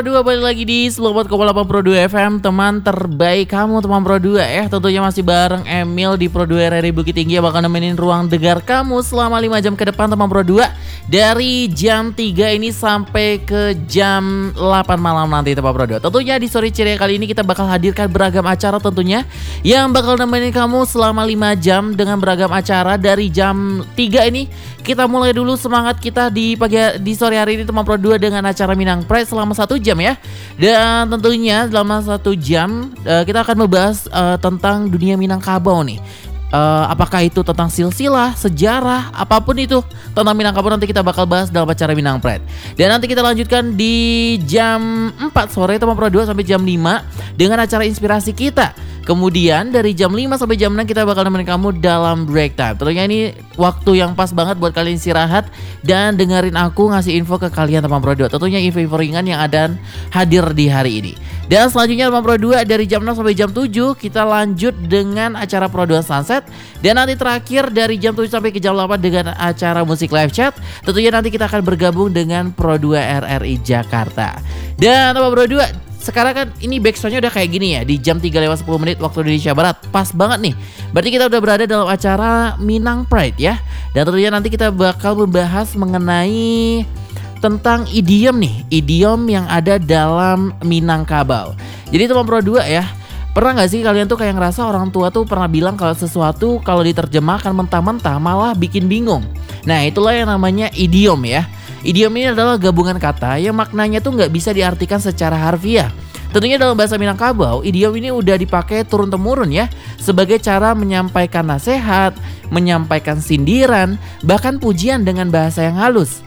Pro 2, balik lagi di 94,8 Pro 2 FM. Teman terbaik kamu, teman Pro 2 ya. Tentunya masih bareng Emil di Pro 2 RRI Bukit Tinggi yang bakal nemenin ruang dengar kamu selama 5 jam ke depan, teman Pro 2. Dari jam 3 ini sampai ke jam 8 malam nanti, teman Pro 2. Tentunya di sore ceria kali ini kita bakal hadirkan beragam acara tentunya yang bakal nemenin kamu selama 5 jam dengan beragam acara. Dari jam 3 ini kita mulai dulu semangat kita di sore hari ini, teman Pro 2, dengan acara Minang Pride selama 1 jam ya. Dan tentunya selama 1 jam kita akan membahas tentang dunia Minangkabau nih. Apakah itu tentang silsilah, sejarah, apapun itu tentang Minangkabau nanti kita bakal bahas dalam acara Minang Pride. Dan nanti kita lanjutkan di jam 4 sore, teman Pro 2, sampai jam 5 dengan acara inspirasi kita. Kemudian dari jam 5 sampai jam 6 kita bakal nemenin kamu dalam break time. Tentunya ini waktu yang pas banget buat kalian istirahat dan dengerin aku ngasih info ke kalian, teman Pro 2. Tentunya info-info ringan yang ada hadir di hari ini. Dan selanjutnya, teman Pro 2, dari jam 6 sampai jam 7 kita lanjut dengan acara Pro 2 Sunset. Dan nanti terakhir dari jam 7 sampai ke jam 8 dengan acara musik live chat. Tentunya nanti kita akan bergabung dengan Pro 2 RRI Jakarta. Dan teman Pro 2, sekarang kan ini backsoundnya udah kayak gini ya, di jam 3:10 waktu Indonesia Barat. Pas banget nih. Berarti kita udah berada dalam acara Minang Pride ya. Dan tentunya nanti kita bakal membahas mengenai tentang idiom nih, idiom yang ada dalam Minangkabau. Jadi teman Pro 2 ya, pernah gak sih kalian tuh kayak ngerasa orang tua tuh pernah bilang kalau sesuatu kalau diterjemahkan mentah-mentah malah bikin bingung. Nah, itulah yang namanya idiom ya. Idiom ini adalah gabungan kata yang maknanya tuh nggak bisa diartikan secara harfiah. Tentunya dalam bahasa Minangkabau, idiom ini udah dipakai turun-temurun ya, sebagai cara menyampaikan nasihat, menyampaikan sindiran, bahkan pujian dengan bahasa yang halus.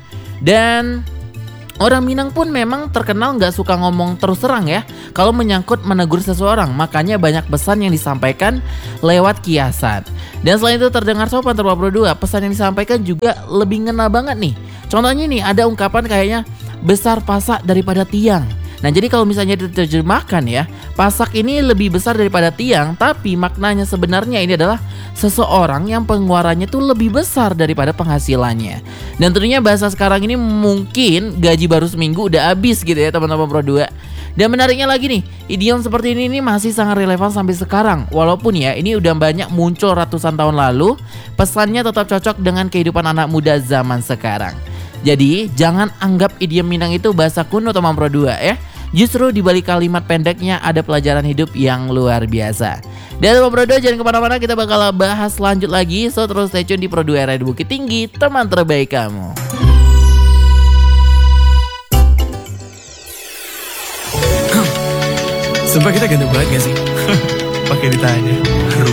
Dan orang Minang pun memang terkenal nggak suka ngomong terus terang ya kalau menyangkut menegur seseorang. Makanya banyak pesan yang disampaikan lewat kiasan. Dan selain itu terdengar sopan, teman Pro 2, pesan yang disampaikan juga lebih ngena banget nih. Contohnya nih, ada ungkapan kayaknya besar pasak daripada tiang. Nah, jadi kalau misalnya diterjemahkan ya, pasak ini lebih besar daripada tiang, tapi maknanya sebenarnya ini adalah seseorang yang pengeluarannya tuh lebih besar daripada penghasilannya. Dan tentunya bahasa sekarang ini mungkin gaji baru seminggu udah habis gitu ya, teman-teman Pro 2. Dan menariknya lagi nih, idiom seperti ini masih sangat relevan sampai sekarang. Walaupun ya ini udah banyak muncul ratusan tahun lalu, pesannya tetap cocok dengan kehidupan anak muda zaman sekarang. Jadi jangan anggap idiom Minang itu bahasa kuno, teman Pro 2 ya. Justru di balik kalimat pendeknya ada pelajaran hidup yang luar biasa. Dan teman Pro 2, jangan kemana-mana, kita bakal bahas lanjut lagi. So terus stay tune di Pro 2 RRI Bukit Tinggi, teman terbaik kamu. Sumpah kita ganteng banget gak sih? Pakai ditanya.